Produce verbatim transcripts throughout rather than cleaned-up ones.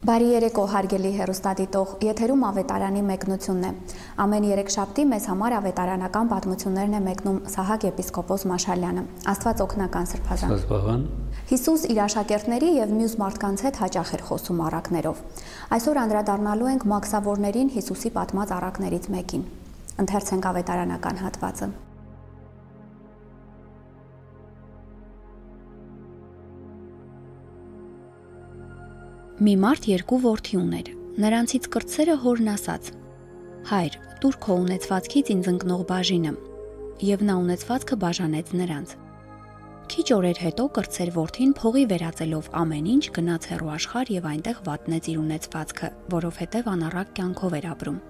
Բարի երեկո, հարգելի հեռուստադիտող, եթերում ավետարանի մեկնությունն է։ Ամեն երեքշաբթի մեզ համար ավետարանական պատմություններն է մեկնում Սահակ եպիսկոպոս Մաշալյանը։ Աստված օգնական սրբազան։ Հիսուս իր աշակերտների եւ մյուս մարդկանց հետ հաճախ էր խոսում առակներով։ Այսօր անդրադառնալու ենք մաքսավորներին Հիսուսի պատմած առակներից մեկին։ Ընթերցենք ավետարանական հատվածը։ Մի մարդ երկու որդի ուներ, նրանցից կրտսերը հորն ասաց. «Հայր, տուր քո ունեցվածքից ինձ ընկնող բաժինը», եւ նա ունեցվածքը բաժանեց նրանց։ Քիչ օրեր հետո կրտսեր որդին փողի վերածելով ամեն ինչ գնաց հեռու աշխարհ եւ այնտեղ վատնեց իր ունեցվածքը, որովհետեւ անառակ կյանքով էր ապրում։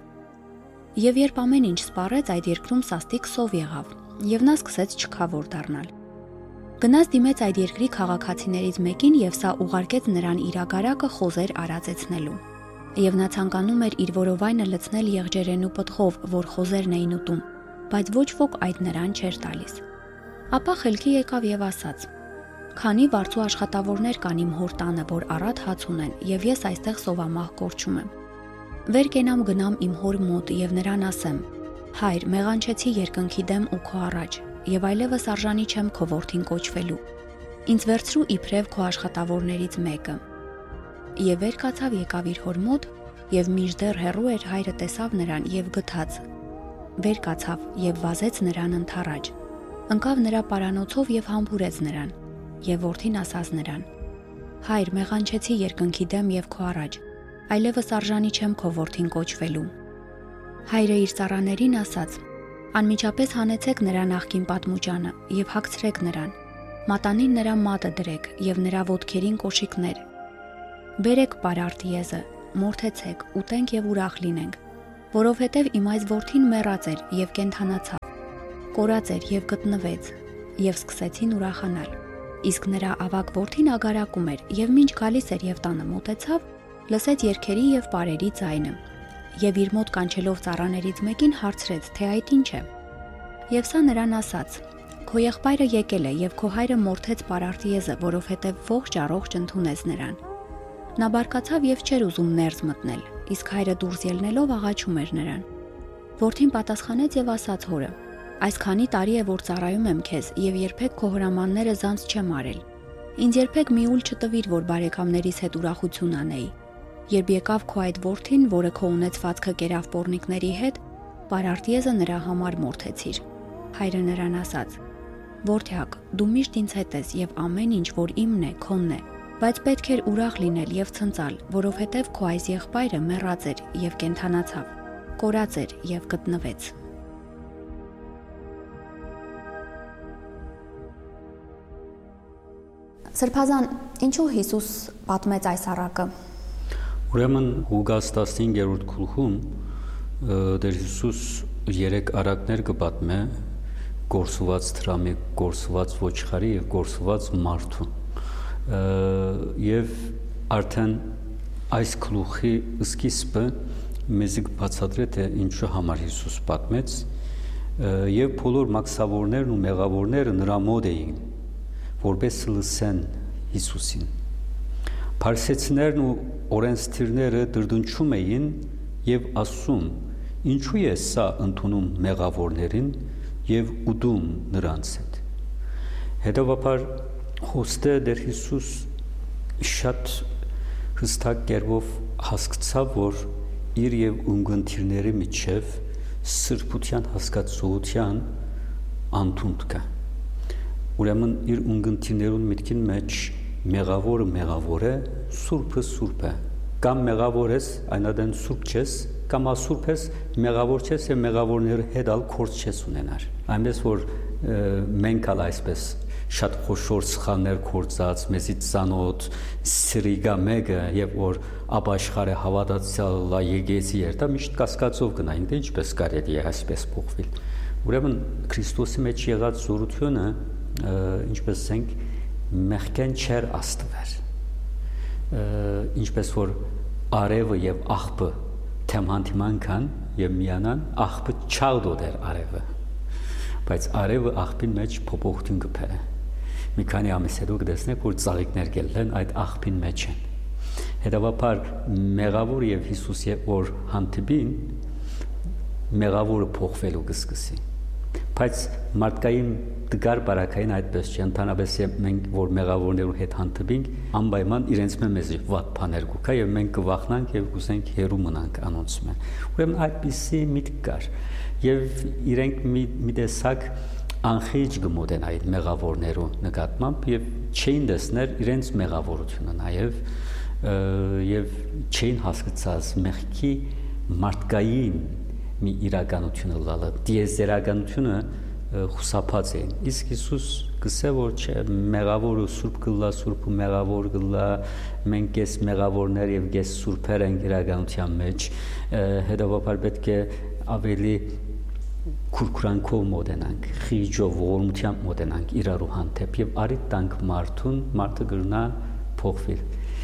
Եվ երբ ամեն ինչ սպառեց, այդ երկրում սաստիկ սով եղավ, եւ նա սկսեց չքավոր դառնալ։ Գնաց դիմեց այդ երկրի քաղաքացիներից մեկին եւ սա ուղարկեց նրան իր ագարակը խոզեր արածեցնելու։ Եվ նա ցանկանում էր իր որովայնը լցնել եղջերենու պտղով, որ խոզերն էին ուտում, բայց ոչ ոք այդ նրան չէր տալիս։ Ապա խելքի եկավ եւ ասաց. «Քանի վարձու աշխատավորներ կան իմ հոր տանը, որ առատ հաց ունեն, եւ ես այստեղ սովամահ կորչում եմ։ Վեր կենամ գնամ իմ հոր մոտ եւ նրան ասեմ. Հայր, մեղանչեցի երկնքի դեմ ու քո առաջ, եւ այլևս արժանի չեմ քո որդին կոչվելու։ Ինձ վերցրու իբրև քո աշխատավորներից մեկը»։ Եվ վեր կացավ եկավ իր հոր մոտ, եւ մինչդեռ հեռու էր հայրը տեսավ նրան եւ գթաց։ Վեր կացավ եւ վազեց նրան ընթառաջ։ Ընկավ նրա պարանոցով եւ համբուրեց նրան։ Եվ որդին ասաց նրան. «Հայր, մեղանչեցի երկնքի դեմ եւ քո առաջ, այլևս արժանի չեմ քո որդին կոչվելու»։ Հայրը իր ծառաներին ասաց. «Անմիջապես հանեցեք նրա նախկին պատմուճանը եւ հագցրեք նրան, մատանին նրա մատը դրեք եւ նրա ոտքերին կոշիկներ։ Բերեք պարարտ եզը, մորթեցեք, ուտենք եւ ուրախ լինենք, որովհետեւ իմ այս որդին մեռած էր եւ կենդանացավ, կորած էր եւ գտնվեց»։ Եվ սկսեցին ուրախանալ։ Իսկ նրա ավագ որդին ագարակում էր եւ մինչ գալիս էր եւ տանը մոտեցավ, լսեց երգերի եւ պարերի ձայնը։ Եվ իր մոտ կանչելով ծառաներից մեկին հարցրեց, թե այդ ինչ է։ Եվ սա նրան ասաց. «Քո եղբայրը եկել է եւ քո հայրը մորթեց պարարտ եզը, որովհետեւ ողջ առողջ ընդունեց նրան»։ Նա բարկացավ եւ չէր ուզում ներս մտնել, իսկ հայրը դուրս ելնելով աղաչում էր նրան։ Որդին պատասխանեց եւ ասաց հորը. «Այսքանի տարի է որ ծառայում եմ քեզ եւ երբեք քո հրամանները զանց չեմ արել։ Ինձ երբեք մի ուլ չտվիր, որ բարեկամներիս հետ ուրախություն անեի։ Երբ եկավ քո այդ որդին, որը քո ունեցվածքը կերավ պոռնիկների հետ, պարարտ եզը նրա համար մորթեցիր»։ Հայրը նրան ասաց. «Որդյակ, դու միշտ ինձ հետ ես եւ ամեն ինչ, որ իմն է, քոնն է, բայց պետք էր ուրախ լինել եւ ցնծալ, որովհետեւ քո այս եղբայրը մեռած էր եւ կենդանացավ, կորած էր եւ գտնվեց»։ Սրբազան, ինչու Հիսուս պատմեց այս առակը։ Ուրեմն Ղուկաս տասնհինգերորդ գլխում Տեր Հիսուս երեք առակներ կպատմե՝ կորսված թրամի, կորսված ոչխարի եւ կորսված մարդու։ Եվ արդեն այս գլուխի սկիզբը մեզ բացատրե թե ինչու համար Հիսուս պատմեց, եւ բոլոր մաքսավորներն ու մեղավորները նրա մոտ էին, որպես լսեն Հիսուսին։ Փարիսեցիներն ու օրենսդիրները դրդունչում էին եւ ասում. «Ինչու է սա ընդունում մեղավորներին եւ ուտում նրանց հետ»։ Հետևաբար խոստը Տեր Հիսուս շատ հստակ կերպով հասկացավ, որ իր եւ ունգընտիրների միջև սրբության հասկացության անդունդ կա։ Ուրեմն իր ունգընտիրներուն միտքին մեջ մեղավորը մեղավոր է, սուրբը սուրբ է։ Կամ մեղավոր ես, այնադեն սուրբ չես, կամ ասուրբ ես, մեղավոր չես եւ մեղավորների հետ ալ կորց չես ունենար։ Այնպես որ մենք ալ այսպես շատ խոշոր սխալներ կործած, մեզից ծանոթ սրիգա մեկը եւ որ ապաշխարը հավատացյալ եկեցի էր, դա միշտ կասկածով գնային, թե ինչպես կարելի է այսպես փոխվել։ Ուրեմն Քրիստոսի մեջ եղած զորությունը, ինչպես ասենք, մեղքեն չեր աստվեր, ինչպես որ արևը եւ աղբը թեմհանդիման կան եւ միանան, աղբը չաղդոդ էր արևը, բայց արևը աղբին մեջ փոփոխություն կփերը։ Մի քանի ամիս հետո կտեսնեք, որ ծաղիկներ կելեն այդ աղբին մեջ են։ Հետևաբար մեղավոր եւ Հիսուսի որ հանդիպին մեղավորը փոխվելու կսկսի բայց մարդկային դգար բարակային այդպես չէ ընդհանրապես մենք որ մեղավորներու հետ հանդիպենք անպայման իրենց մեզ վատ բաներ կա եւ մենք կվախնանք եւ կուզենք հերու մնանք անոնցմեն ուրեմն այդպիսի միտք կար եւ իրենք մի, մի տեսակ անխիջ գմոդեն այդ մեղավորներու նկատմամբ եւ չէին տեսներ իրենց մեղավորությունը նաեւ եւ չէին հասկացած մեղքի մարդկային մի իրականությունը լալը դիեզերականությունը խուսափած էին իսկ Հիսուս գսե որ չէ մեղավորը սուրբ գլա սուրբը մեղավոր գլա մենք ես մեղավորներ եւ ես սուրբեր ենք իրականության մեջ հետեւաբար պետք է ավելի քուրքուրանքով մոտենանք խիջով ողորմությամբ մոտենանք իրարու հանդեպ եւ արիտ տանք մարդուն մարդը գրնա փոխվել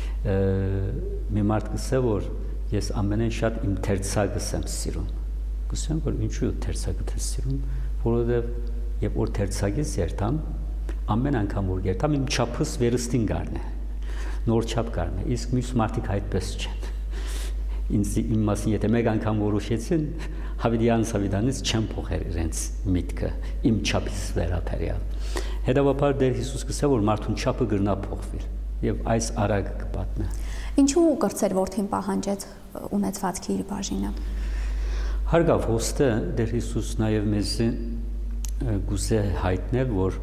մի մարդ գսե որ ես ամենեն շատ իմ թերցակս եմ սիրում գսեմ որ ինչու թերցակը ես սիրում որովհետեւ երբ որ թերցակից երթամ ամեն անգամ որ երթամ իմ չափս վերստին գարն է նոր չափ գարն է իսկ մյուս մարդիկ այդպես չեն ինձ իմ մասին եթե մեկ անգամ որոշեցին հավիդյան հավիդանից չեմ փոխեր իրենց միտքը իմ չափից վերաբերյալ հետևաբար դեր Հիսուս գսե որ մարդուն չափը գրնա փոխվել եւ այս արագ կպատնա ինչու կրծեր որդին պահանջեց ունեցվածքի իր բաժինը հարգավ հոստը դեր Հիսուս նաեւ մեզ գուզե հայտնել որ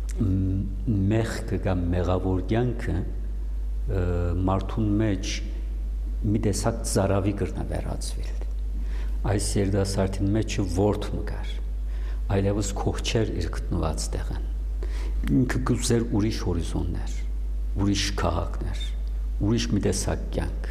մեղքը կամ մեղավոր կյանքը մարդուն մեջ մի տեսակ ծարավի կրնա վերածվել այս երդասարտին մեջ ворդ մգար այլևս քողչեր իր գտնված տեղն ինքը գուզեր ուրիշ հորիզոններ ուրիշ քաղաքներ ուրիշ մի տեսակ կյանք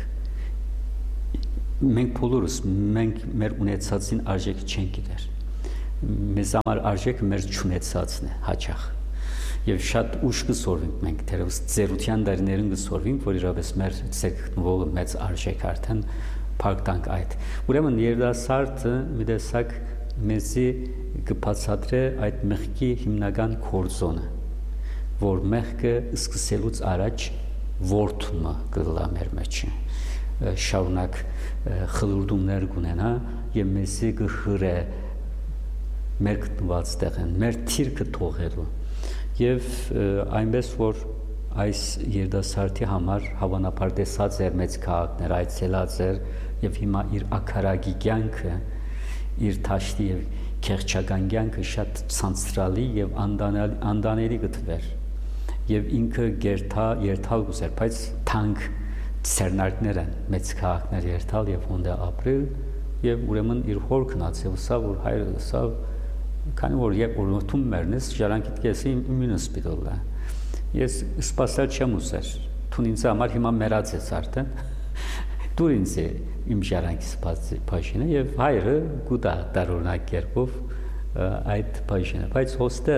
մենք բոլորս մենք մեր ունեցածին արժեքը չենք գիտեր մեզ համար արժեքը մեր չունեցածն է հաճախ եւ շատ ուշ կսորվենք մենք դերևս ծերության դարիներին կսորվենք որ իրավես մեր ցերկնողը մեծ արժեք արդեն փակտանք այդ ուրեմն երդասարտը մի տեսակ մեզի կբացատրե այդ մեղքի հիմնական կորձոնը որ մեղքը սկսելուց առաջ ворթումը կլա մեր մեջ շարունակ խլուրդումներ կունենա եւ մեզի կհրե մեր գտնված տեղն մեր թիրքը թողելու եւ այնպես որ այս երդասարտի համար հավանաբար տեսած էր մեծ քաղաքներ այցելած էր եւ հիմա իր ակարագի կյանքը իր թաշտի եւ քեղճական կյանքը շատ ցանցրալի եւ անդանելի անդանելի գտվեր եւ ինքը գերթա երթալ գուզեր բայց թանկ ցերնարկներ են մեծ քաղաքներ երթալ եւ հոնդե ապրել եւ ուրեմն իր հոր քնացել սա որ հայրը սա քանի որ երբ օրոթում մերնես ժառանգիտ կեսի իմինս պիտոլա ես սպասել չեմ ուզեր թուն ինձ համար հիմա մեռած ես արդեն դուր ինձ իմ ժառանգի սպասի փաշինը եւ հայրը գուտա դարօրինակ կերպով այդ փաշինը բայց հոստը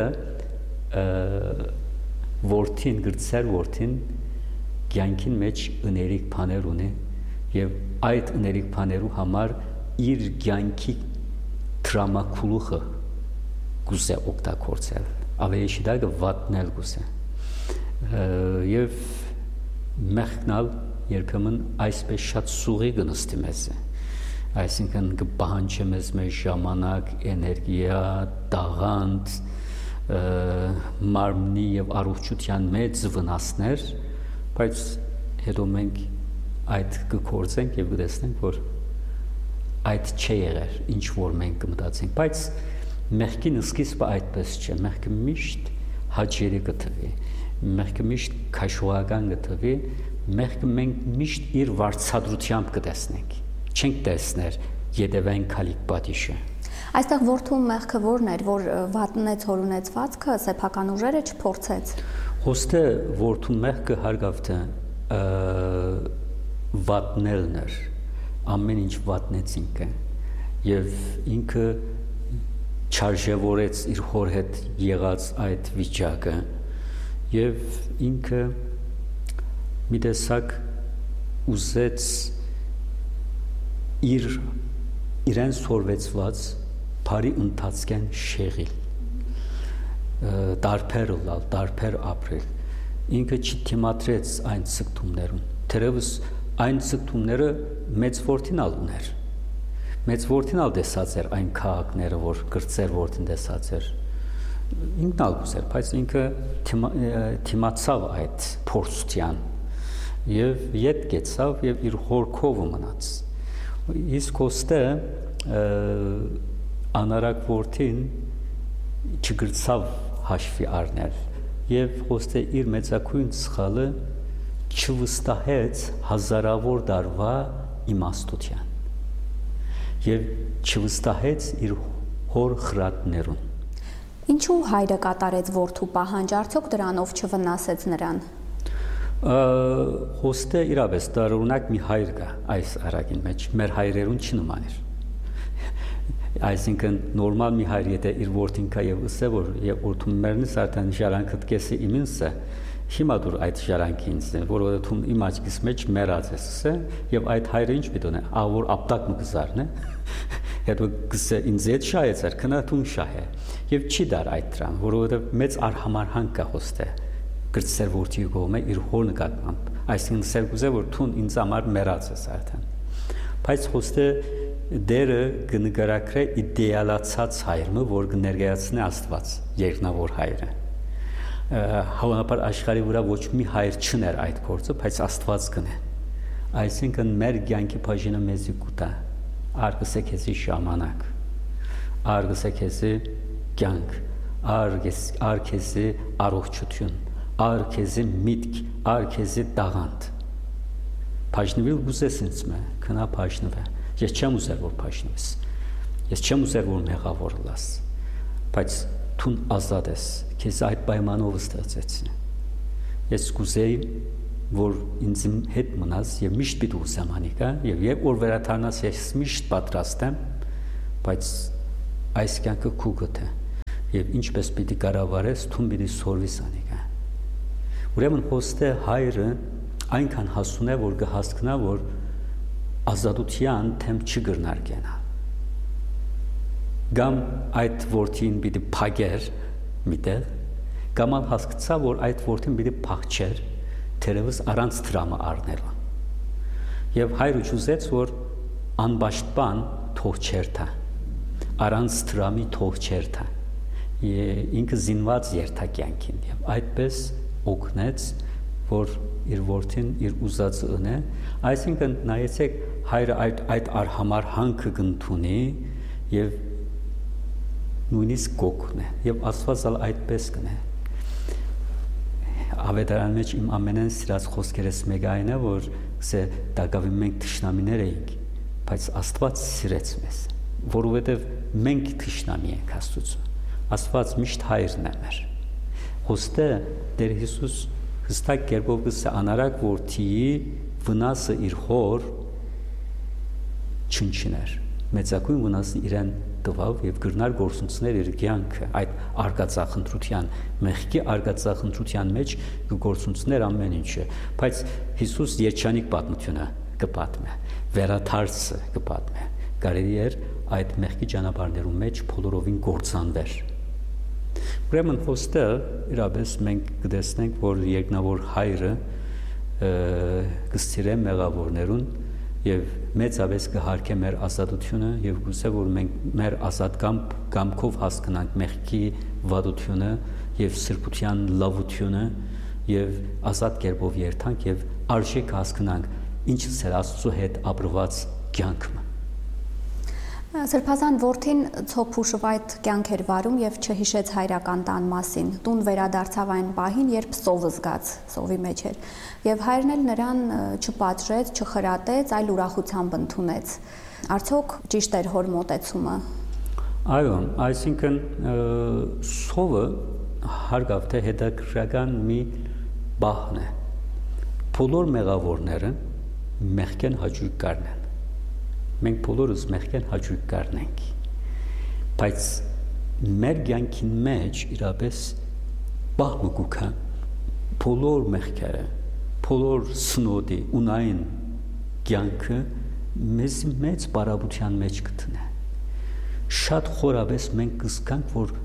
որդին գրծեր որդին կյանքին մեջ ուներիկ բաներ ունի եւ այդ ուներիկ բաներու համար իր կյանքի տրամակուլուխը գուզե օգտագործել ավելի շիդագը վատնել գուզե եւ մեղքնալ երբեմն այսպես շատ սուղի գնստի մեզ այսինքն կպահանջի մեզ մեր ժամանակ էներգիա տաղանդ մարմնի եւ առողջության մեծ վնասներ բայց հետո մենք այդ կկործենք եւ կտեսնենք որ այդ չէ եղեր ինչ որ մենք կմտածենք բայց մեղքին սկիզբը այդպես չէ մեղքը միշտ հաճելի կթվի մեղքը միշտ քաշուական կթվի մեղքը մենք միշտ իր վարչադրությամբ կտեսնենք չենք տեսներ յետևեն քալիկ պատիշը այստեղ որդու մեղքը որն էր որ վատնեց հոր ունեցվածքը սեփական ուժերը չփորձեց հոստը որդու մեղքը հարգավտը վատնելն էր ամեն ինչ վատնեց ինքը եւ ինքը չարժևորեց իր հոր հետ եղած այդ վիճակը եւ ինքը մի տեսակ ուզեց իր իրեն սորվեցված բարի ընթացքեն շեղիլ դարբեր լալ դարբեր ապրել ինքը չթիմատրեց այն ցկտումներուն թերևս այն ցտումները մեծ որդին ալ ուներ։ Մեծ որդին ալ դեսած էր այն քաղաքները, որ գրծեր որդին դեսած էր։ Ինքն ալ ուզեր, բայց ինքը թիմացավ այդ փորձության եւ ետ գեցավ եւ իր հորքով մնաց։ Իսկ ոստը անարակ որդին չգրծավ հաշվի առնել եւ ոստը իր մեծակույն սխալը չվստահեց հազարավոր դարվա իմաստության եւ չվստահեց իր հոր խրատներուն։ Ինչու հայրը կատարեց որդու պահանջ, արդյոք դրանով չվնասեց նրան։ Ոստը իրապես դարօրինակ մի հայր կա այս արագին մեջ, մեր հայրերուն չնման էր։ Այսինքն նորմալ մի հայր եթե իր որդին կա եւ ըսե որ եւ որդուն մերնից արդեն ժարանքդ կեսի իմինսը հիմա դուր այդ ժարանքինս որովհետեւ իմ աչքիս մեջ մեռած է սե եւ այդ հայրը ինչ պիտի ունի ավոր ապտակ մը գզարն է հետո գսե ինձ այդ շահեցար քնաթուն շահ է եւ չի դար այդ դրան որովհետեւ մեծ արհամարհանք կա ոստե գրծեր որդի գոմե իր հոր նկատմամբ այսինքն սերգուզե որ թուն ինձ համար մեռած է արդեն բայց ոստե դերը կնկարագրե իդեալացած հայրը, որ կներկայացնի Աստված, երկնավոր հայրը։ Հավանաբար աշխարհի վրա ոչ մի հայր չներ այդ գործը, բայց Աստված կնե։ Այսինքն մեր կյանքի բաժինը մեզի կուտա, արգսե քեզի ժամանակ, արգսե քեզի կյանք, արգեսի առողջություն, արգեսի միտք, արգեսի տաղանդ։ Բաժնվել գուզես ինձ մե, քնա բաժնվե։ Ես չեմ ուզեր որ փաշնես ես չեմ ուզեր որ մեղավոր լաս բայց թուն ազատ ես քեզ այդ պայմանով ստացեցին ես կուզեի որ ինձ հետ մնաս եւ միշտ պիտի ուզեմ անիկա եւ երբ որ վերադառնաս ես միշտ պատրաստ եմ բայց այս կյանքը քուգոտ է եւ ինչպես պիտի կառավարես թուն պիտի սորվիս անիկա ուրեմն հոստե հայրը այնքան հասուն է որ կհասկնա որ ազատության թեմ չգրնար կենա գամ այդ որդին պիտի փագեր միտեղ գամ հասկացա որ այդ որդին պիտի փախչեր թերևս առանց դրամը առնելու եւ հայրը ուզեց որ անբաշտպան թող չերթա առանց դրամի թող չերթա ինքը զինված երթակյանքին եւ այդպես օգնեց որ իր որդին իր ուզածը ունե այսինքն նայեցեք հայրը այդ այդ արհամար հանքը կընդունի եւ նույնիսկ կօգնի եւ Աստված ալ այդպես կնե ավետարան մեջ իմ ամենեն սիրած խոսքերս մեկը այն է որ սե դակավի մենք թշնամիներ էինք բայց Աստված սիրեց մեզ որովհետեւ մենք թշնամի ենք Աստծո Աստված միշտ հայրն է մեր հոստե Տեր Հիսուս հստակ կերպով գսե անարակ որդիի վնասը իր հոր չնչիներ մեծակույն վնասը իրեն տվավ եւ գրնար գործունցներ իր կյանքը այդ արգածախնդրության մեղքի արգածախնդրության մեջ գործունցներ ամեն ինչը բայց Հիսուս երջանիկ պատմությունը կպատմե վերաթարցը կպատմե կարելի էր այդ մեղքի ճանապարհներում մեջ բոլորովին գործանվեր Ուրեմն հոստը իրապես մենք կտեսնենք, որ երկնավոր հայրը կստիրե մեղավորներուն եւ մեծապես կհարգե մեր ազատությունը եւ գուցե որ մենք մեր ազատ կամքով հասկանանք մեղքի վատությունը եւ սրբության լավությունը եւ ազատ կերպով երթանք եւ արժեք հասկանանք ինչ է Աստծո հետ ապրված կյանքը Սրբազան որդին ցոփուշով այդ կյանք էր վարում եւ չհիշեց հայրական տան մասին։ Տուն վերադարձավ այն պահին, երբ սովը զգաց, սովի մեջ էր։ Եվ հայրն էլ նրան չպատժեց, չխրատեց, այլ ուրախությամբ ընդունեց։ Արդյոք ճիշտ էր հոր մոտեցումը։ Այո, այսինքն սովը հարգավ թե հետաքրքրական մի բահն է։ Բոլոր մեղավորները մեղքեն հաճույք կառնեն։ Մենք բոլորս մեղքեն հաճույք կառնենք բայց մեր կյանքին մեջ իրապես բահմը գուքա բոլոր մեղքերը բոլոր սնոդի ունային կյանքը մեզ մեծ բարաբության մեջ կտնե շատ խորապես մենք կզգանք որ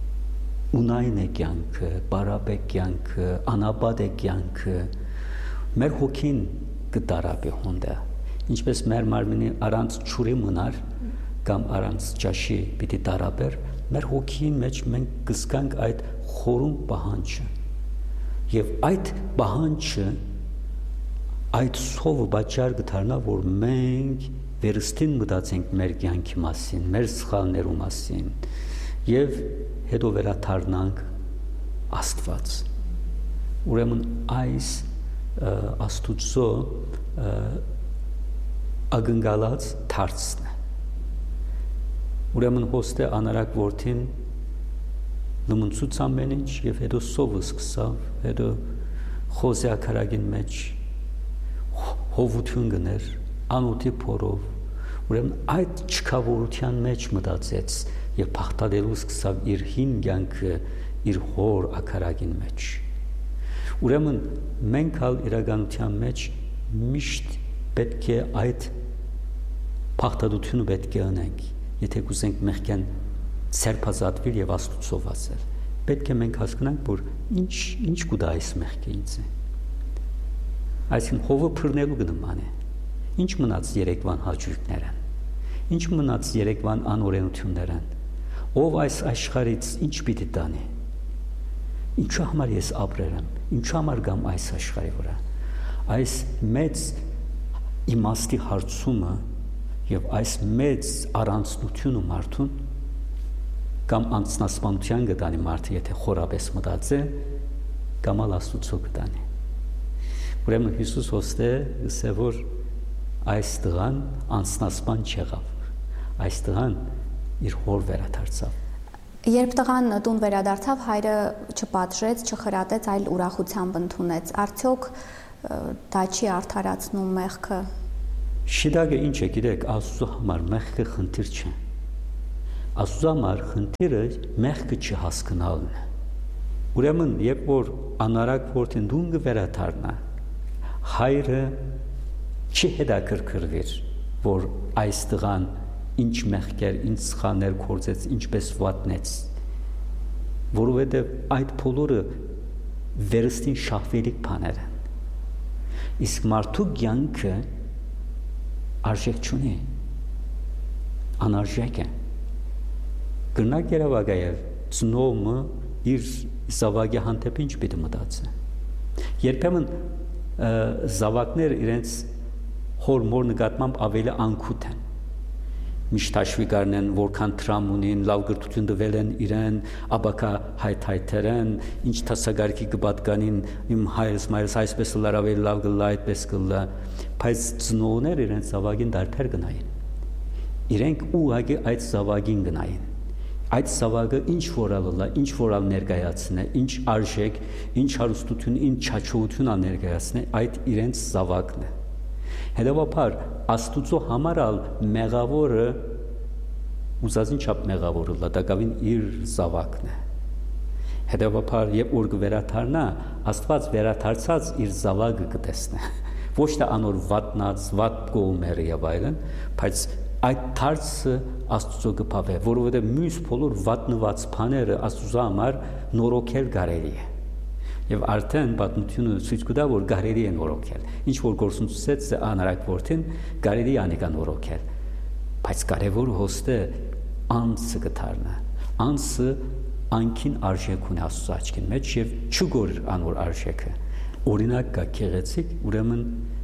ունայն է կյանքը բարապ է կյանքը անապատ է կյանքը մեր հոգին կդարաբի հոնդը, ինչպես մեր մարմինի առանց ջուրի մնար կամ առանց ճաշի պիտի դարաբեր, մեր հոգին մեջ մենք կզգանք այդ խորում պահանջը, եւ այդ պահանջը, այդ սովը բաճար կդառնա, որ մենք վերստին մտածենք մեր կյանքի մասին, մեր սխալներու մասին, եւ հետո վերադառնանք Աստված։ Ուրեմն այս Աստուծո ագնկալած դարձն է։ Ուրեմն հոստե անարակ որդին լմնցուց ամեն ինչ եւ հետո սովը սկսավ, հետո խոզի ակարագին մեջ հովություն գներ, անոթի փորով, ուրեմն այդ չքավորության մեջ մտածեց եւ փախտadելու սկսավ իր հին կյանքը իր հոր ակարագին մեջ։ Ուրեմն մենք հալ իրականության մեջ միշտ պետք է այդ փախտadությունը պետք է անենք, եթե կուզենք մեղքեն սերբազատվել եւ Աստուծով ասել, պետք է մենք հասկանանք, որ ինչ ինչ կուտա այս մեղքը ինձ է։ Այսինքն հովը փռնելու կնման է։ Ինչ մնաց երեկվան հաճույքներն, ինչ մնաց երեկվան անօրենություններն, ով այս աշխարհից ինչ պիտի տանի։ Ինչու համար ես ապրել եմ, ինչու համար գամ այս աշխարհի վրա։ Այս մեծ իմաստի հարցումը եւ այս մեծ առանցնությունը մարդուն կամ անձնասպանության կտանի մարդը, եթե խորապես մտածե, կամ Աստուծո կտանի։ Ուրեմն Հիսուս հոստե ասե որ այս տղան անձնասպան չեղավ, այս տղան իր հոր վերադարձավ։ Երբ տղան տուն վերադարձավ, հայրը չպատժեց, չխրատեց, այլ ուրախությամբ ընդունեց։ Արդյոք դա չի արդարացնում մեղքը։ Շիդագը ինչ է, գիտեք, Աստծո համար մեղքը խնդիր չէ։ Աստծո համար խնդիրը մեղքը չհասկանալն է։ Ուրեմն, երբ որ անարակ որդին տուն կվերադառնա, հայրը չի հետաքրքրվիր, որ այս տղան ինչ մեղքեր, ինչ սխալներ գործեց, ինչպես վատնեց, որովհետև այդ բոլորը վերստին շահվելիք բաներ են։ Իսկ մարդու կյանքը արժեք չունի, անարժեք է։ Կրնակ երավագայև ծնողը իր զավակի հանդեպ ինչ պիտի մտածի։ Երբեմն զավակները իրենց հոր մոր նկատմամբ ավելի անկութ են։ Միշտ հաշվի կառնեն, որքան տրամ ունին, լավ գրթություն տվել են իրեն, աբակա հայթայթեր են, ինչ տասագարքի կպատկանին, իմ հայրս մայրս այսպես լար ավելի լավ գլա, այդպես գլա, բայց ծնողներ իրենց զավակին դարբեր գնային։ Իրենք ուղղակի այդ զավակին գնային։ Այդ զավակը ինչ որալ լա, ինչ որալ ներկայացնե, ինչ արժեք, ինչ հարստություն, ինչ չաչողություն ներկայացնե, այդ իրենց զավակն է։ Հետևաբար Աստուծո համար ալ մեղավորը ուզածին չափ մեղավորը լատակավին իր զավակն է։ Հետևաբար երբ որ կվերադառնա, Աստված վերադարձած իր զավակը կտեսնի։ Ոչ թե անոր վատնած, վատ կողմերը եւ այլն, բայց այդ դարձը Աստուծո կփավե, որովհետեւ մյուս բոլոր վատնված բաները Աստուծո համար նորոգել կարելի է։ Եվ արդեն պատմությունը ցույց կտա, որ կարելի է նորոգել։ Ինչ որ գործունեությունից անարակ որդին կարելի է անեկան նորոգել։ Բայց կարևորը հոստե անձը կդառնա։ Անձը անքին արժեք ունի Աստծո աչքին մեջ եւ չգոր անոր արժեքը։ Օրինակ կա քեղեցիկ, ուրեմն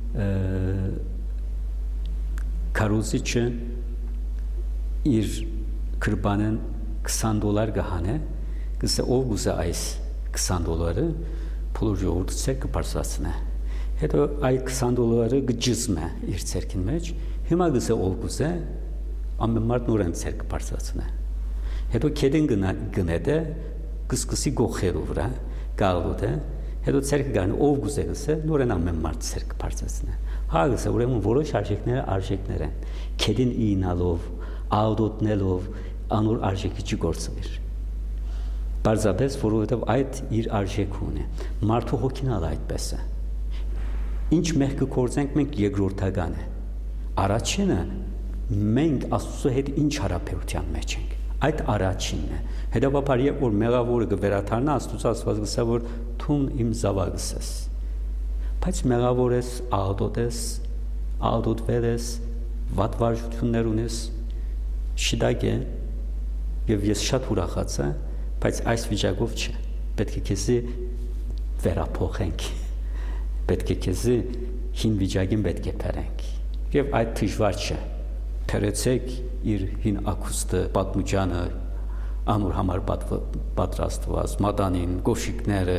քարոզիչը իր կրբանեն քսան դոլար կհանե, կսե ով գուզե այս քսան դոլարը փոլոր ժողովուրդը ցեր կբարձրացնե։ Հետո այ քսան դոլարը գջզմե իր ցերքին մեջ, հիմա գսե ով գուզե ամեն մարդ նորեն ցեր կբարձրացնե։ Հետո քեդեն գնեդե կսկսի գողերով վրա գալուտե, հետո ցերքը գան ով գուզե գսե նորեն ամեն մարդ ցեր կբարձրացնե։ Հա գսե ուրեմն որոշ արժեքները արժեքներ են։ Քեդին ինալով, ալդոտնելով անոր արժեքի չգործվիր։ Բարձրապես, որովհետև այդ իր արժեք ունի։ Մարդու հոգին ալ այդպես է։ Ինչ մեղքը գործենք, մենք երկրորդական է։ Առաջինը մենք Աստծո հետ ինչ հարաբերության մեջ ենք։ Այդ առաջինն է։ Հետևաբար, երբ որ մեղավորը կվերադառնա, Աստծո ասված գսա, որ թուն իմ զավակս ես։ բայց մեղավոր ես, աղդոտ ես, աղդոտվել ես, վատ վարժություններ ունես, շիդակ է, եւ ես շատ ուրախացա, բայց այս վիճակով չէ, պետք է քեզի վերափոխենք, պետք է քեզի հին վիճակին պետք է բերենք, եւ այդ դժվար չէ, թերեցեք իր հին ակուստը, պատմուճանը, անոր համար պատրաստված, մատանին, գոշիկները,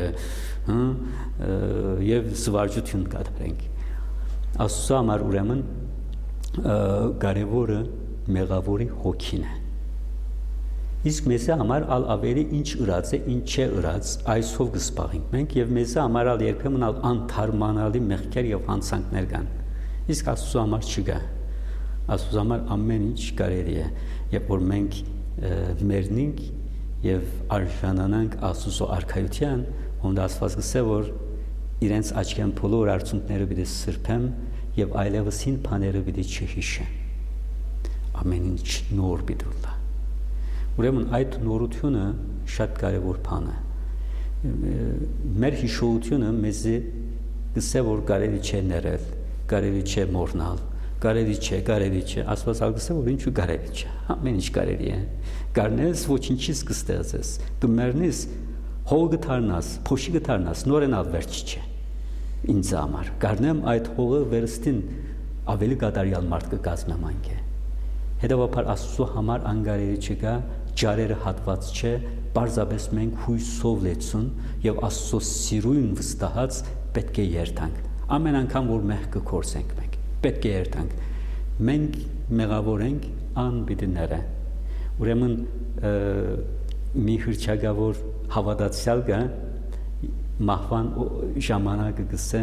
եւ զվարճություն կատարենք, Աստծո համար ուրեմն կարևորը մեղավորի հոգին է, իսկ մեզ համար ալ ավելի ինչ ըրած է, ինչ չէ ըրած, այսով կսպաղենք մենք եւ մեզ համար ալ երբեմն ալ անթարմանալի մեղքեր եւ հանցանքներ կան, իսկ Աստծո համար չկա, Աստծո համար ամեն ինչ կարելի է, երբ որ մենք մեռնենք եւ արժանանանք Աստծո արքայության, ոնց Աստված գսե որ իրենց աչքյան բոլոր արցունքները պիտի սրբեմ եւ այլևս հին բաները պիտի չհիշեմ, ամեն ինչ նոր պիտի լա, ուրեմն այդ նորությունը շատ կարևոր բան է, մեր հիշողությունը մեզ գսե որ կարելի չէ ներել, կարելի չէ մոռնալ, կարելի չէ, կարելի չէ, Աստված ալգսե որ ինչու կարելի չէ, ամեն ինչ կարելի է, կարնես ոչինչից կստեղծես, կմեռնես, հող կդառնաս, փոշի կդառնաս, նորենալ վերջ չէ, ինձ համար, կարնեմ այդ հողը վերստին ավելի կատարյալ մարդ կկազմեմ անկե, հետևաբար Աստծո համար անկարելի չկա, ջարերը հատված չէ, պարզապես մենք հույսով լեցուն եւ Աստծո սիրուն վստահած պետք է երթանք, ամեն անգամ որ մեղք կքործենք մենք, պետք է երթանք, մենք մեղավոր ենք անբիդները, ուրեմն մի հրճագավոր հավատացյալ կա մահվան ժամանակը գսե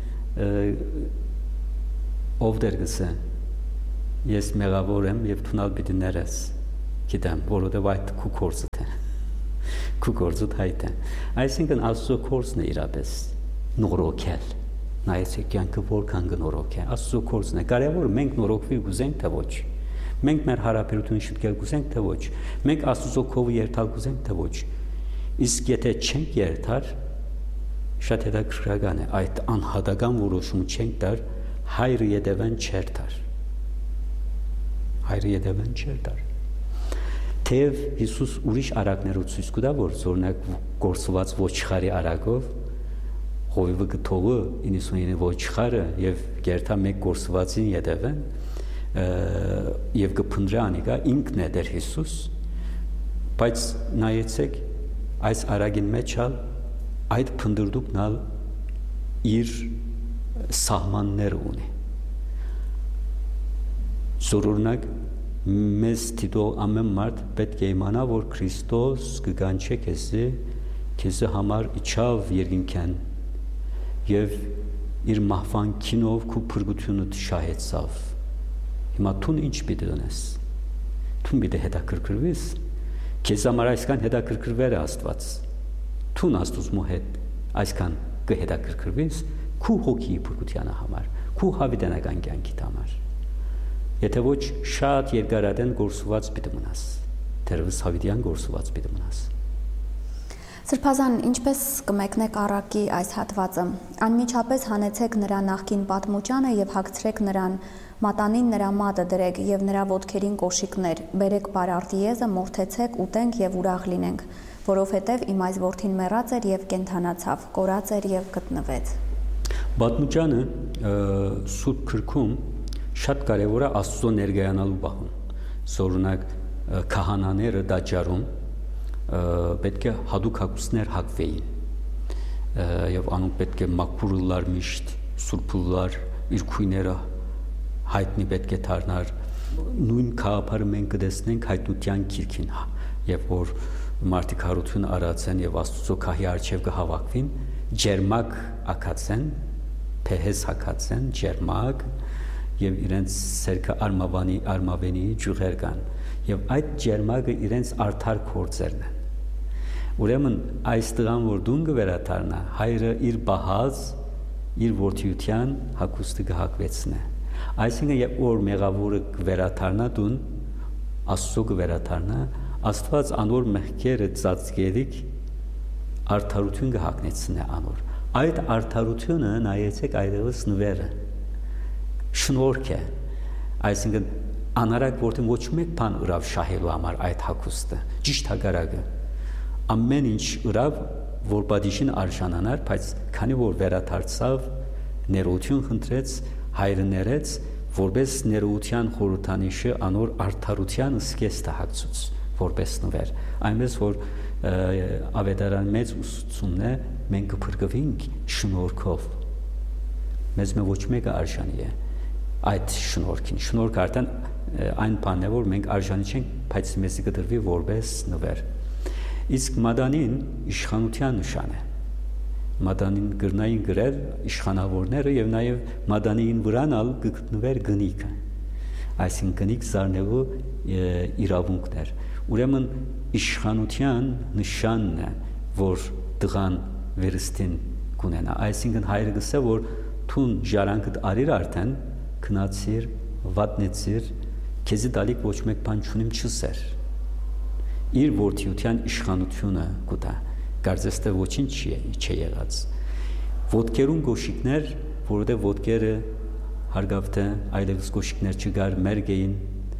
ով դեր գսե ես մեղավոր եմ եւ թունալ պիտի ներես գիտեմ որովհետեւ այդ քու կորձդ է քու կորձդ հայտ է այսինքն Աստծո կորձն է իրապես նորոգել նայեցեք կյանքը որքան գնորոք է Աստծո կորձն է կարևորը մենք նորոգվի գուզենք թե ոչ մենք մեր հարաբերությունը շտկել գուզենք թե ոչ մենք Աստծո կողը երթալ գուզենք թե ոչ իսկ եթե չենք երթար շատ հետաքրքրական է այդ անհատական որոշումը չենք տար հայրը յետևեն չեր տար հայրը յետևեն չեր տար թեև Հիսուս ուրիշ արակներով ցույց կտա որ օրինակ գործված ոչխարի արակով Հովիվը գթողը իննսունինի ոչխարը եւ գերտա մեկ գործվածին յետևեն եւ կփնդրի անիկա ինքն է դեր Հիսուս բայց նայեցեք այս արագին մեջ ալ այդ փնդրդուկն ալ իր սահմաններ ունի զորօրինակ մեզ դիտող ամեն մարդ պետք է իմանա որ Քրիստոս կգանչե քեզի քեզի համար իջավ երկինքան եւ իր մահվան քինով քու փրկությունը շահեցավ հիմա դու ինչ պիտի դնես դու պիտի հետաքրքրվես քեզ համար այսքան հետաքրքրվեր է Աստված դու Աստծո հետ այսքան կհետաքրքրվես քու հոգի փրկության համար քու հավիտենական կյանքի համար եթե ոչ շատ երկարատեն գործված պիտի մնաս դերևս հավիտյան գործված պիտի մնաս Սրբազան, ինչպես կմեկնեք առակի այս հատվածը, անմիջապես հանեցեք նրա նախկին պատմուճանը եւ հագցրեք նրան, մատանին նրա մատը դրեք եւ նրա ոտքերին կոշիկներ, բերեք բարարտիեզը, մորթեցեք, ուտենք եւ ուրախ լինենք, որովհետեւ իմ այս որդին մեռած էր եւ կենթանացավ, կորած էր եւ գտնվեց։ Պատմուճանը Սուրբ Գրքում շատ կարեւոր է Աստծո ներկայանալու բախում, օրինակ քահանաները դաճարում պետք է հadouk հագուստներ հագվեին եւ անոնք պետք է մաքրուլար միշտ սուրբուլար իր քույները հայտնի պետք է դառնար նույն քահապարը մենք կտեսնենք հայտնության քիրքին եւ որ մարդիկ հարություն արածեն եւ Աստծո քահի արչեւ կհավաքվին ջերմակ ակացեն փեհես հակացեն ջերմակ եւ իրենց սերկը արմավանի արմավենի ջուղեր կան եւ այդ ջերմակը իրենց արդար կորձերն են Ուրեմն այս տղան որ դուն կվերաթարնա հայրը իր բահած իր որդիության հագուստը կհագվեցնե այսինքն երբ որ մեղավորը կվերաթարնա դուն Աստծո կվերաթարնա Աստված անոր մեղքերը ծածկելիք արդարություն կհագնեցնե անոր Այդ արդարությունը նայեցեք այդպես նվերը շնորհք է, այսինքն անարակ որտեղ ոչ մեկ բան ուրավ շահելու համար այդ հագուստը, ճիշտ հակառակը, ամեն ինչ ուրավ որ բադիշին արժանանար, բայց քանի որ վերադարձավ, ներողություն խնդրեց, հայրը ներեց, որպես ներողության խորհրդանիշը անոր արդարության սկեստը հագցուց, որպես նվեր, այնպես որ ավետարան մեծ ուսուցումն է, մենք կփրկվենք շնորհքով, մեզ մե ոչ մեկը արժանի է այդ շնորհքին, շնորհքը արդեն այն բանն է, որ մենք արժանի չենք, բայց մեզ կդրվի որպես նվեր։ Իսկ մադանին իշխանության նշան է։ Մադանին գրնային գրել իշխանավորները եւ նաեւ մադանին վրանալ գտնվեր գնիկը։ Այսինքն գնիկ զարնելու իրավունքներ։ Ուրեմն իշխանության նշանն է, որ դղան վերստին կունենա։ Այսինքն հայրը գսե, որ թուն ժարանքդ արիր արդեն քնացիր, վատնեցիր, քեզի դալիք ոչ մեկ բան չունիմ չսեր։ Իր որդիության իշխանությունը կուտա, կարծես թե ոչինչ չի եղած։ Ոտքերուն գոշիկներ, որովհետև ոտքերը հարգավ թե այլևս գոշիկներ չգար, մերգ էին,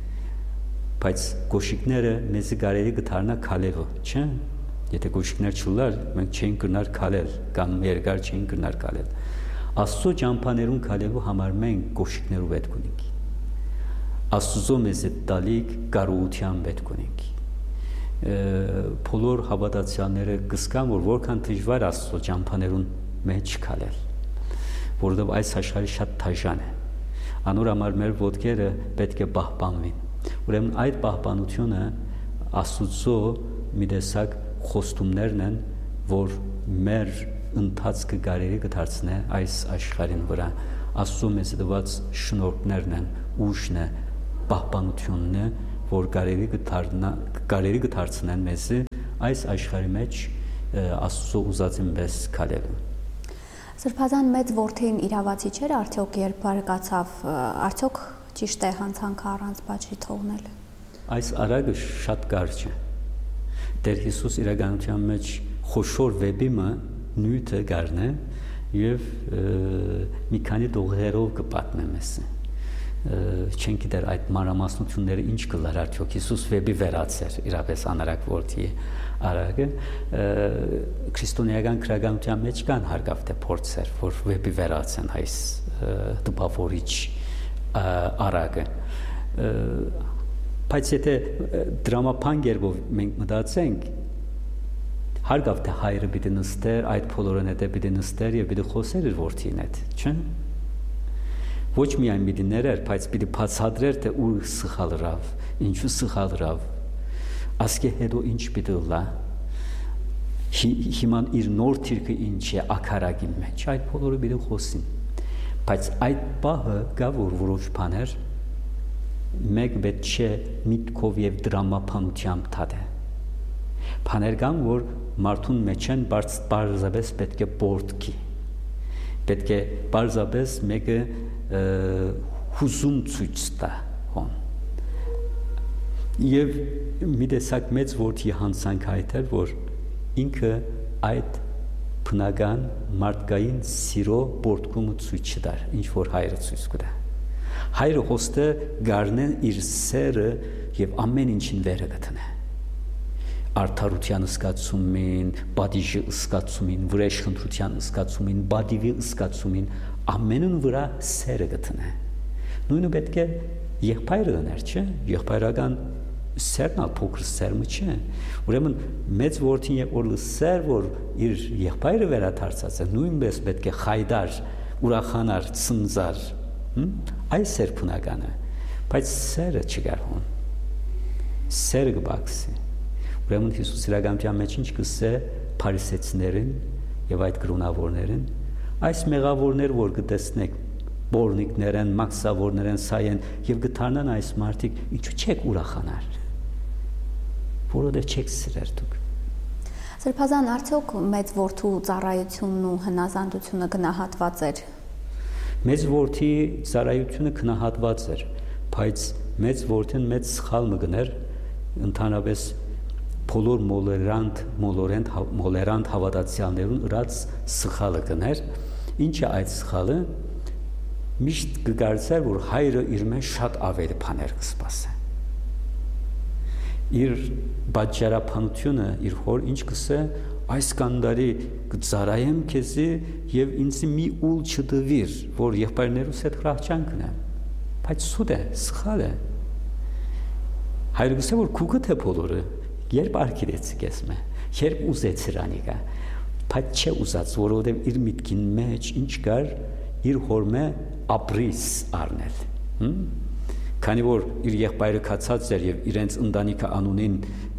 բայց գոշիկները մեզի կարելի կդառնա քալելու, չէ՞։ Եթե գոշիկներ չուլար, մենք չէինք կրնար քալել, կամ երկար չէինք կրնար քալել։ Աստծո ճամփաներուն քալելու համար մենք գոշիկներու պետք ունենք։ Աստծո մեզ այդ տալիք կարողության պետք ունենք։ Բոլոր հավատացյալները կսկան, որ որքան դժվար Աստծո ճամփաներուն մեջ քալել, որովհետև այս աշխարհի շատ թաժան է։ Անոր համար մեր ոտքերը պետք է պահպանվին։ Ուրեմն այդ պահպանությունը Աստծո մի տեսակ խոստումներն են, որ մեր ընթացքը կարելի կդարձնե այս աշխարհին վրա։ Աստծո մեզ տված շնորհքներն են, ուժն է, պահպանությունն է, որ կարելի կդառնա, կարելի կդարձնեն մեզ այս աշխարհի մեջ Աստծո ուզածին պես քալելու։ Սրբազան մեծ որդին իրավացի չէր արդյոք երբ բարկացավ, արդյոք ճիշտ է հանցանքը առանց բաժի թողնել։ Այս արագը շատ կարճ է։ Տեր Հիսուս իրականության մեջ խոշոր վեբիմը նյութը գարնե եւ մի քանի դողերով կպատնե մեզ։ Չենք գիտեր այդ մանրամասնությունները ինչ կլար արդյոք Հիսուս վեբի վերացեր իրապես անարակ որդի արագը քրիստոնեական քրագանության մեջ կան հարգավ թե փորձեր որ վեբի վերացեն այս դպավորիչ արագը բայց եթե դրամապան գերբով մենք մտածենք հարգավ թե հայրը պիտի նստեր այդ բոլորն հետը պիտի նստեր եւ պիտի խոսեր իր որդին հետ չէ ոչ միայն պիտի ներեր, բայց պիտի բացատրեր, թե ուր սխալ ռավ, ինչու սխալ ռավ, ասկե հետո ինչ պիտի լա, հիման իր նոր թիրքը ինչ է ակարագին մեջ, այդ բոլորը պիտի խոսին, բայց այդ պահը գա որ որոշ բաներ, մեկ պետք չէ միտքով և դրամապանությամբ թադե, բաներ կան, որ մարդուն մեջ են պարզապես պետք է բորդքի, պետք է պարզապես մեկը հուզում ցույց տա հոն եւ մի տեսակ մեծ որդի հանցանք հայտեր որ ինքը այդ բնական մարդկային սիրո բորդկումը ցույց չտար ինչ որ հայրը ցույց կտա հայրը հոստը գարնեն իր սերը եւ ամեն ինչին վերը կտնե արդարության ըսկացումին, բադիժի ըսկացումին, վրեժխնդրության ըսկացումին, բադիվի ըսկացումին, ամենուն վրա սերը գտնե։ Նույնը պետք է եղբայրը ուներ, չէ՞, եղբայրական սերն ալ փոքր սերմը չէ։ Ուրեմն մեծ որդին որ լսեր, որ իր եղբայրը վերադարձած է, նույնպես պետք է խայդար, ուրախանար, ցնծար, այս սեր բնական է, բայց սերը չկար հոն։ Սերը կբացի։ Ուրեմն Հիսուս իրականության մեջ ինչ կսե փարիսեցիներին եւ այդ կրոնավորներին այս մեղավորներ որ կտեսնեք բորնիկներ են մաքսավորներ են սայ են եւ գտարնան այս մարդիկ ինչու չեք ուրախանալ որովհետեւ չեք սիրեր դուք Սրբազան արդյոք մեծ որդու ծառայությունն ու հնազանդությունը գնահատված էր Մեծ որդի ծառայությունը գնահատված էր բայց մեծ որդին մեծ սխալ մգներ ընդհանրապես բոլոր մոլերանտ մոլորենտ մոլերանտ հավատացյալներուն ըրած սխալը կներ, ինչ է այդ սխալը, միշտ կգործեր, որ հայրը իր մեջ շատ ավելի բաներ կսպասի։ Իր բաժարապանությունը իր հոր ինչ կսե, այս կանդարի կծարայեմ քեզի եւ ինձ մի ուլ չդվիր, որ եղբայրներուս հետ հրախճան կնեմ։ Բայց սուտ է, սխալ է։ Հայրը կսե, որ քուկը թե բոլորը, երբ արկիրեցի կես մե, երբ ուզեցիր անիկա, բայց չէ ուզած, որովհետև իր միտքին մեջ ինչ կար, իր հոր մե ապրիս առնել։ Քանի որ իր եղբայրը կացած էր եւ իրենց ընտանիքը անունին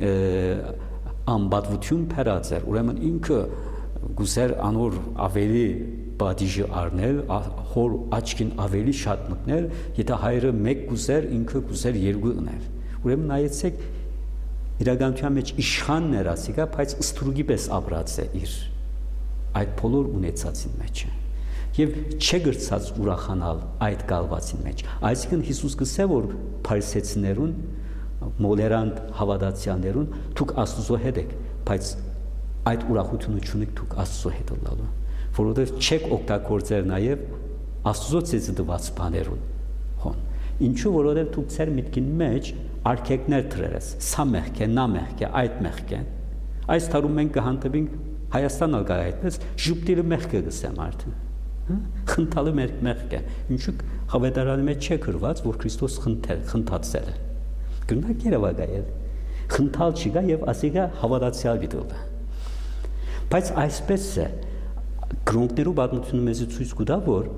անբատվություն փերած էր, ուրեմն ինքը գուսեր անոր ավելի բադիժը առնել, հոր աչքին ավելի շատ մտնել, եթե հայրը մեկ գուսեր, ինքը գուսեր երկու ուներ։ Ուրեմն նայեցեք իրականության մեջ իշխանն էր ասիկա, բայց ստրուգի պես ապրած է իր այդ բոլոր ունեցածին մեջ է։ Եվ չէ գրծած ուրախանալ այդ կալվածին մեջ։ Այսինքն Հիսուս կսե, որ փարիսեցիներուն, մոլերանտ հավատացյալներուն դուք Աստծո հետ եք, բայց այդ ուրախությունը չունեք դուք Աստծո հետ լալու, որովհետև չեք օգտագործել նաև Աստծո ցեզ դված բաներուն։ Հոն։ Ինչու, որովհետև դուք ձեր միտքին մեջ արկեկներ դրերես, սա մեղք է, նա մեղք է, այդ մեղք է։ Այս տարում մենք կհանդիպենք Հայաստան ալգա այդպես ժուպտիլը մեղք է գսեմ արդեն։ Խնդալը մեր մեղք է։ Ինչու հավատարանի մեջ չէ գրված, որ Քրիստոս խնդել, խնդացել է։ Գրնակ երևակայել։ Խնդալ չկա եւ ասիկա հավատացյալ դիտողը։ Բայց այսպես է գրոնքներու պատմությունը մեզ ցույց կտա, որ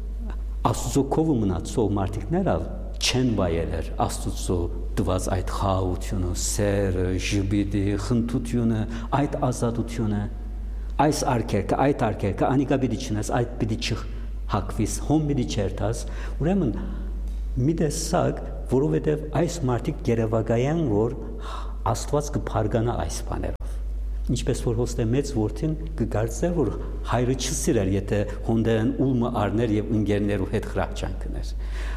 Աստծո կողը մնացող մարդիկները չեն վայելեր Աստծո տված այդ խաղաղությունը, սերը, ժպիտը, խնդությունը, այդ ազատությունը, այս արկերկը, այդ արկերկը, անիկա պիտի չնես, այդ պիտի չհակվիս, հոմ պիտի չերթաս, ուրեմն մի տեսակ, որովհետև այս մարդիկ երևակայեն, որ Աստված կփարգանա այս բաներով։ Ինչպես որ հոստե մեծ որդին կգործեր, որ հայրը չսիրեր, եթե հոնդեն ուլմը առներ եւ ընկերներու հետ խրախճան կներ։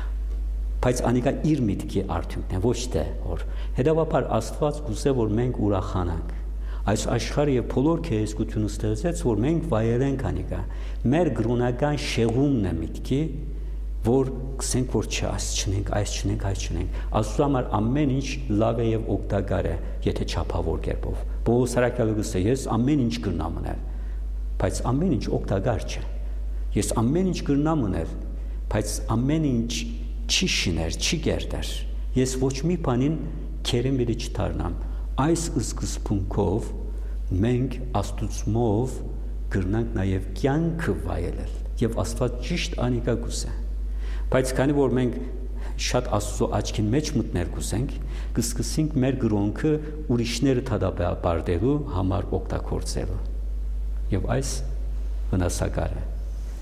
Բայց անիկա իր միտքի արդյունքն է, ոչ թե որ հետևաբար Աստված կուզե, որ մենք ուրախանանք։ Այս աշխարհը եւ բոլոր քեզկությունը ստեղծեց, որ մենք վայելենք անիկա։ Մեր գրոնական շեղումն է միտքի, որ կսենք, որ չէ, այս չնենք, այս չնենք, այս չնենք։ Աստծո համար ամեն ինչ լավ է եւ օգտակար է, եթե չափավոր կերպով։ Պողոս Արաքյալը գսե, ես ամեն ինչ կրնամ ունել, բայց ամեն ինչ օգտակար չէ։ Ես ամեն ինչ կրնամ ունել, բայց ամեն ինչ չի շիներ, չի կերտեր։ Ես ոչ մի բանին քերեմ բիդի չդառնամ։ Այս սկզբունքով մենք Աստուծմով կրնանք նաև կյանքը վայելել եւ Աստված ճիշտ անիկա գուսե։ Բայց քանի որ մենք շատ Աստծո աչքին մեջ մտներ գուսենք, կսկսենք մեր գրոնքը ուրիշները թադաբարդելու համար օգտագործելու։ Եվ այս վնասակար է։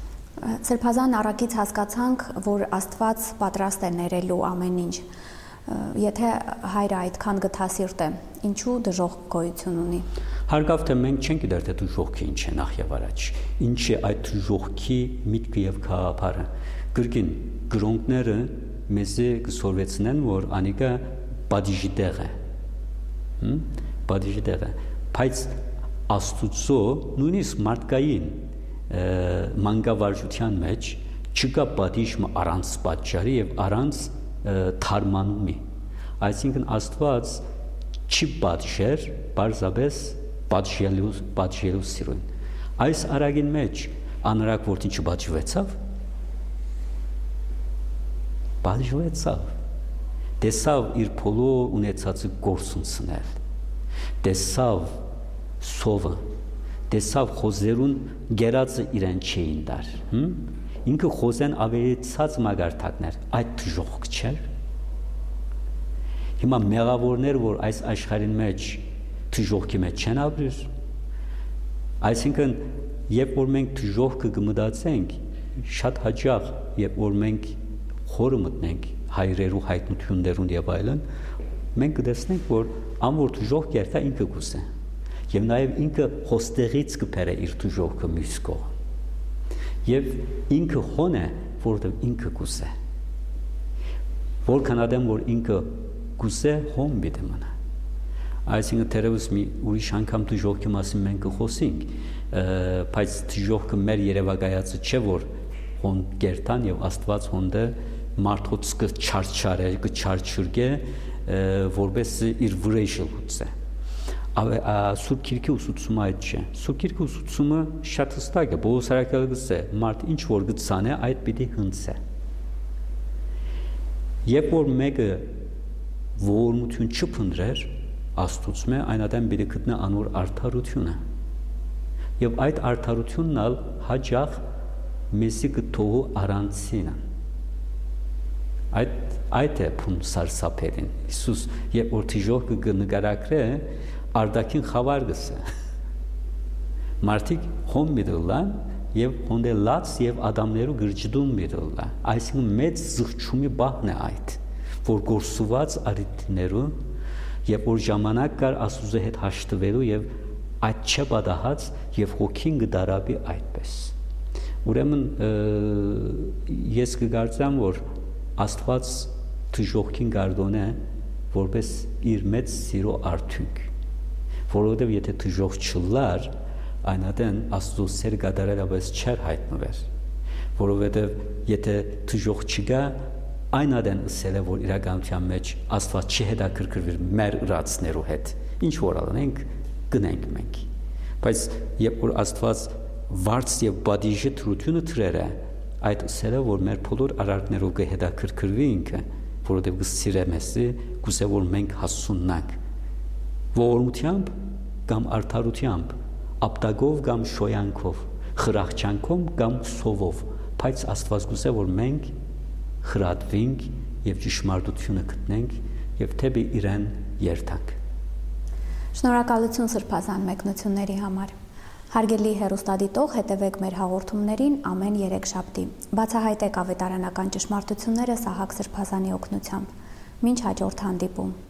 Սրբազան առաքից հասկացանք, որ Աստված պատրաստ է ներելու ամեն ինչ։ Եթե հայրը այդքան գթասիրտ է, ինչու դժոխք գոյություն ունի։ Հարկավ թե մենք չենք գիտեր թե դժոխքը ինչ է նախ եւ առաջ։ Ինչ է այդ դժոխքի միտքը եւ գաղափարը։ Գրքին գրոնքները մեզի կսորվեցնեն, որ անիկա բադիժի տեղ է։ Հմ, բադիժի տեղ է։ Բայց Աստուծո նույնիսկ մարդկային մանկավարժության մեջ չկա պատիժը առանց պատճառի եւ առանց թարմանումի։ Այսինքն Աստված չի պատժեր, բարձրապես պատժելու պատժելու սիրուն։ Այս արագին մեջ անրակ որդին չպատժվեցավ, պատժվեցավ։ Տեսավ իր փոլո ունեցածը գործունցնել։ Տեսավ սովը, տեսավ խոզերուն գերածը իրեն չէին դար։ Ինքը խոզեն ավելի ցած մագարտակներ, այդ դժոխք չէր։ Հիմա մեղավորներ, որ այս աշխարհին մեջ դժոխքի մեջ չեն ապրիր, այսինքն երբ որ մենք դժոխքը կմտածենք, շատ հաճախ երբ որ մենք խորը մտնենք հայրերու հայտնություններուն եւ այլն, մենք կտեսնենք, որ ամոր դժոխք երթա ինքը գուսե։ Եվ նաև ինքը հոստեղից կբերե իր դժոխքը մյուս կողմ։ Եվ ինքը խոն է, որովհետև ինքը գուսե։ Որքան ադեմ որ ինքը գուսե հոմ պիտի մնա։ Այսինքն թերևս մի ուրիշ անգամ դժոխքի մասին մենք կխոսենք, բայց դժոխքը մեր երևակայածը չէ, որ հոն գերտան եւ Աստված հոնդը մարդոց կչարչարե, կչարչուրգե, որպես իր վրեժը լուծե։ Սուրբ Գիրքի ուսուցումը այդ չէ։ Սուրբ Գիրքի ուսուցումը շատ հստակ է, Պողոս առաքյալը գսե, մարդ ինչ որ գցանե, այդ պիտի հնցե։ Երբ որ մեկը ողորմություն չփնտրեր, Աստծո այն ադամ պիտի գտնե անոր արդարությունը։ Եվ այդ արդարությունն ալ հաջող մեզի կթողու առանցինը։ Այդ այդ է փուն սարսափերին։ Հիսուս երբ որ դժոխքը կնկարագրե, արդակին խավար գսե։ Մարդիկ հոն միտլան եւ հոնդելած եւ ադամներու գրճդում միտլա։ Այսինքն մեծ զղջումի բահն է այդ, որ գործուված արիտներու եւ որ ժամանակ կար Աստծո հետ հաշտվելու եւ այդ չպատահած եւ հոգին գդարաբի այդպես։ Ուրեմն ես կգործամ, որ Աստված դժոխքին գարդոն է որպես իր մեծ սիրո արդյունք, որովհետեւ եթե դժոխք չլար, այնադեն Աստծո սեր գդարելավես չեր հայտնվեր, որովհետեւ եթե դժոխք չկա, այնադեն ասել է, որ իրականության մեջ Աստված չի հետաքրքրվիր մեր ուրացներու հետ, ինչ որ անենք, գնենք մենք, բայց երբ որ Աստված վարձ եւ բադիժի թրությունը թրեր է, այդ ասել է, որ մեր բոլոր արարքներով կհետաքրքրվի ինքը, որովհետեւ կսիրե մեզի, կուզե որ մենք հասունանք, ողորմությամբ կամ արդարությամբ, ապտագով կամ շոյանքով, խրախճանքով կամ սովով, բայց Աստված կուզե որ մենք խրատվենք եւ ճշմարտությունը գտնենք եւ թեպի իրեն երթանք։ Շնորհակալություն սրբազան մեկնությունների համար։ Հարգելի հեռուստադիտող, հետևեք մեր հաղորդումներին ամեն երեքշաբթի։ Բացահայտեք ավետարանական ճշմարտությունները Սահակ Սրբազանի օգնությամբ։ Մինչ հաջորդ հանդիպում։